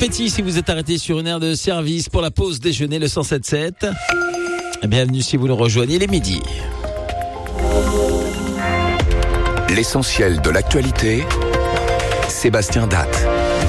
appétit si vous êtes arrêté sur une aire de service pour la pause déjeuner, le 107.7. Bienvenue si vous nous rejoignez, les midis. L'essentiel de l'actualité, Sébastien Datte.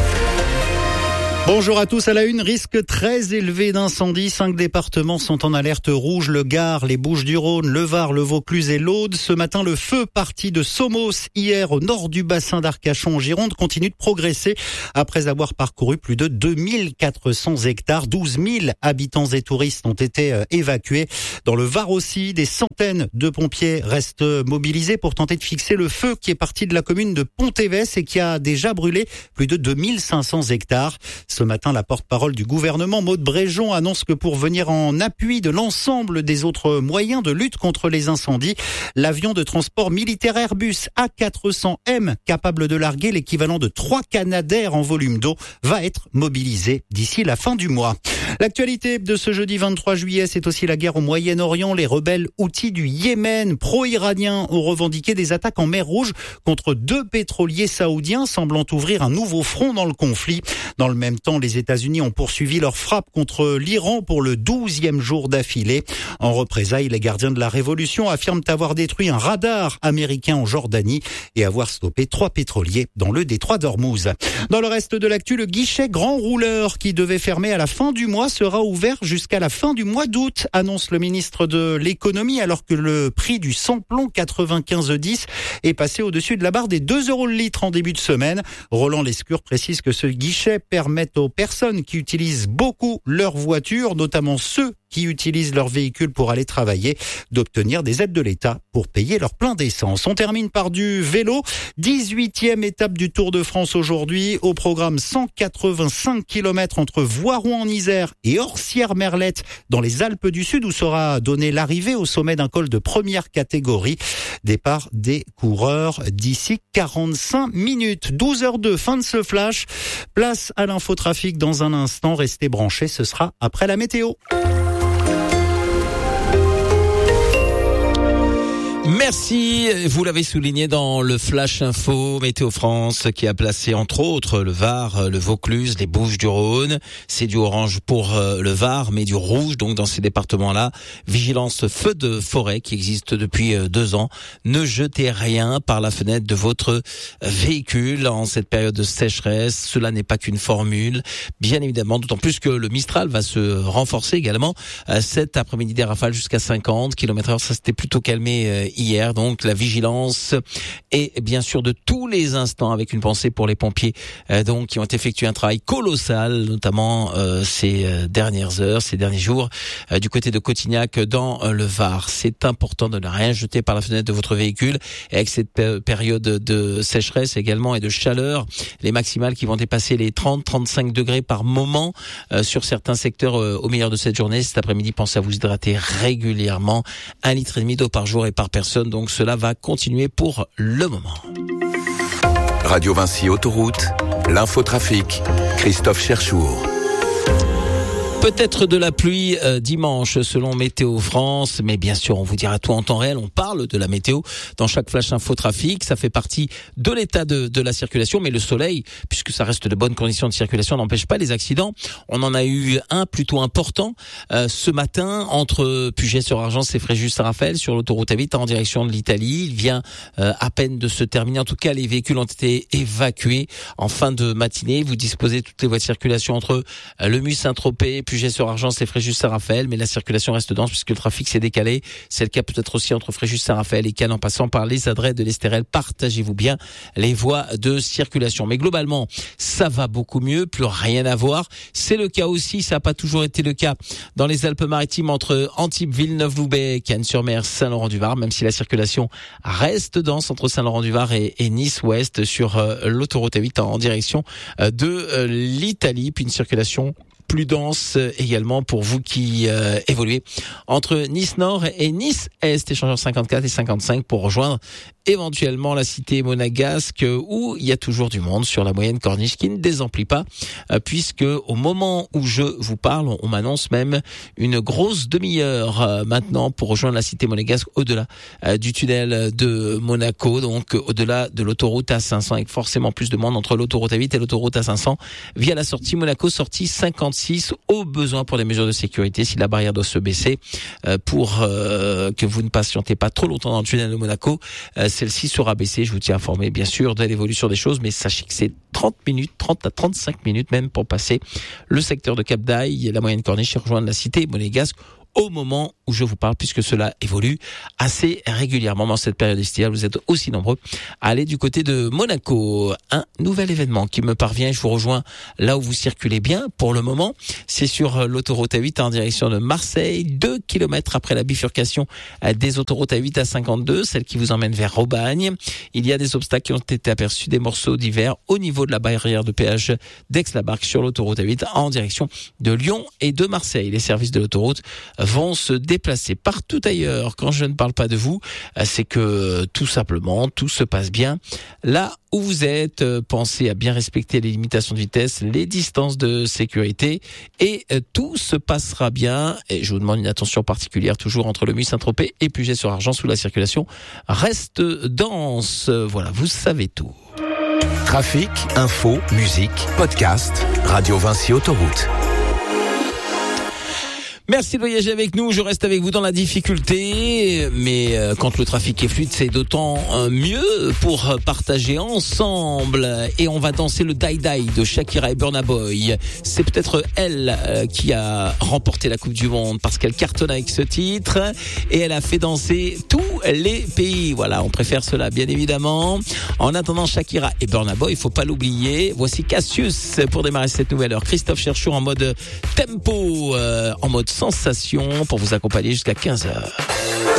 Bonjour à tous. À la une, risque très élevé d'incendie. 5 départements sont en alerte rouge. Le Gard, les Bouches-du-Rhône, le Var, le Vaucluse et l'Aude. Ce matin, le feu parti de Somos hier au nord du bassin d'Arcachon en Gironde continue de progresser après avoir parcouru plus de 2400 hectares. 12 000 habitants et touristes ont été évacués. Dans le Var aussi, des centaines de pompiers restent mobilisés pour tenter de fixer le feu qui est parti de la commune de Pontévès et qui a déjà brûlé plus de 2500 hectares. Ce matin, la porte-parole du gouvernement, Maud Bréjon, annonce que pour venir en appui de l'ensemble des autres moyens de lutte contre les incendies, l'avion de transport militaire Airbus A400M, capable de larguer l'équivalent de 3 Canadair en volume d'eau, va être mobilisé d'ici la fin du mois. L'actualité de ce jeudi 23 juillet, c'est aussi la guerre au Moyen-Orient. Les rebelles houthis du Yémen, pro-iraniens, ont revendiqué des attaques en mer Rouge contre 2 pétroliers saoudiens, semblant ouvrir un nouveau front dans le conflit. Dans le même temps, les États-Unis ont poursuivi leur frappe contre l'Iran pour le 12e jour d'affilée. En représailles, les gardiens de la révolution affirment avoir détruit un radar américain en Jordanie et avoir stoppé 3 pétroliers dans le détroit d'Ormuz. Dans le reste de l'actu, le guichet grand rouleur qui devait fermer à la fin du mois sera ouvert jusqu'à la fin du mois d'août, annonce le ministre de l'économie, alors que le prix du sans-plomb 95,10 est passé au-dessus de la barre des 2 € le litre en début de semaine. Roland Lescure précise que ce guichet permet aux personnes qui utilisent beaucoup leur voiture, notamment ceux qui utilisent leur véhicule pour aller travailler, d'obtenir des aides de l'État pour payer leur plein d'essence. On termine par du vélo. 18e étape du Tour de France aujourd'hui. Au programme 185 km entre Voiron en Isère et Orsières-Merlette dans les Alpes du Sud, où sera donnée l'arrivée au sommet d'un col de première catégorie. Départ des coureurs d'ici 45 minutes. 12h02, fin de ce flash. Place à l'infotrafic dans un instant. Restez branchés, ce sera après la météo. Merci, vous l'avez souligné dans le Flash Info, Météo France qui a placé entre autres le Var, le Vaucluse, les Bouches-du-Rhône. C'est du orange pour le Var, mais du rouge donc dans ces départements-là. Vigilance feu de forêt qui existe depuis 2 ans. Ne jetez rien par la fenêtre de votre véhicule en cette période de sécheresse. Cela n'est pas qu'une formule, bien évidemment, d'autant plus que le Mistral va se renforcer également. Cet après-midi, des rafales jusqu'à 50 km/h, ça s'était plutôt calmé hier, donc la vigilance est bien sûr de tous les instants, avec une pensée pour les pompiers donc qui ont effectué un travail colossal, notamment ces dernières heures, ces derniers jours du côté de Cotignac dans le Var. C'est important de ne rien jeter par la fenêtre de votre véhicule, et avec cette période de sécheresse également et de chaleur, les maximales qui vont dépasser les 30-35 degrés par moment sur certains secteurs au milieu de cette journée. Cet après-midi, pensez à vous hydrater régulièrement, 1,5 litre d'eau par jour et par personne. Donc cela va continuer pour le moment. Radio Vinci Autoroute, l'infotrafic, Christophe Cherchour. Peut-être de la pluie dimanche selon Météo France, mais bien sûr on vous dira tout en temps réel. On parle de la météo dans chaque flash info trafic. Ça fait partie de l'état de la circulation, mais le soleil, puisque ça reste de bonnes conditions de circulation, n'empêche pas les accidents. On en a eu un plutôt important ce matin entre Puget-sur-Argence et Fréjus-Saint-Raphaël sur l'autoroute A8 en direction de l'Italie. Il vient à peine de se terminer. En tout cas, les véhicules ont été évacués en fin de matinée. Vous disposez de toutes les voies de circulation entre le Mus-Saint-Tropez, Puget-sur-Argence et Fréjus-Saint-Raphaël, mais la circulation reste dense puisque le trafic s'est décalé. C'est le cas peut-être aussi entre Fréjus-Saint-Raphaël et Cannes en passant par les Adrets de l'Estérel. Partagez-vous bien les voies de circulation. Mais globalement, ça va beaucoup mieux, plus rien à voir. C'est le cas aussi, ça n'a pas toujours été le cas dans les Alpes-Maritimes entre Antibes, Villeneuve-Loubet, Cannes-sur-Mer, Saint-Laurent-du-Var, même si la circulation reste dense entre Saint-Laurent-du-Var et Nice-Ouest sur l'autoroute A8 en direction de l'Italie, puis une circulation plus dense également pour vous qui évoluez entre Nice Nord et Nice Est, échangeur 54 et 55 pour rejoindre éventuellement la cité monégasque où il y a toujours du monde sur la moyenne corniche qui ne désemplit pas, puisque au moment où je vous parle, on m'annonce même une grosse demi-heure maintenant pour rejoindre la cité monégasque au-delà du tunnel de Monaco, donc au-delà de l'autoroute A500, avec forcément plus de monde entre l'autoroute A8 et l'autoroute A500 via la sortie Monaco, sortie 56, au besoin pour des mesures de sécurité si la barrière doit se baisser pour que vous ne patientez pas trop longtemps dans le tunnel de Monaco, celle-ci sera baissée. Je vous tiens informé bien sûr de l'évolution des choses, mais sachez que c'est 30 à 35 minutes même pour passer le secteur de Cap d'Aille, la moyenne corniche et rejoindre la cité monégasque au moment où je vous parle, puisque cela évolue assez régulièrement dans cette période estivale. Vous êtes aussi nombreux à aller du côté de Monaco. Un nouvel événement qui me parvient, je vous rejoins là où vous circulez bien pour le moment. C'est sur l'autoroute A8 en direction de Marseille, 2 kilomètres après la bifurcation des autoroutes A8 à 52, celle qui vous emmène vers Aubagne. Il y a des obstacles qui ont été aperçus, des morceaux divers au niveau de la barrière de péage d'Aix-la-Barque sur l'autoroute A8 en direction de Lyon et de Marseille. Les services de l'autoroute vont se déplacer partout ailleurs. Quand je ne parle pas de vous, c'est que tout simplement, tout se passe bien là où vous êtes. Pensez à bien respecter les limitations de vitesse, les distances de sécurité et tout se passera bien. Et je vous demande une attention particulière toujours entre le Muy-Saint-Tropez et Puget-sur-Argent sous la circulation reste dense. Voilà, vous savez tout. Trafic, info, musique, podcast, Radio Vinci Autoroute. Merci de voyager avec nous, je reste avec vous dans la difficulté, mais quand le trafic est fluide, c'est d'autant mieux pour partager ensemble. Et on va danser le Die Die de Shakira et Burna Boy. C'est peut-être elle qui a remporté la Coupe du Monde parce qu'elle cartonne avec ce titre et elle a fait danser tous les pays. Voilà, on préfère cela bien évidemment. En attendant Shakira et Burna Boy, il faut pas l'oublier. Voici Cassius pour démarrer cette nouvelle heure. Christophe Cherchour en mode tempo, en mode sensation pour vous accompagner jusqu'à 15h.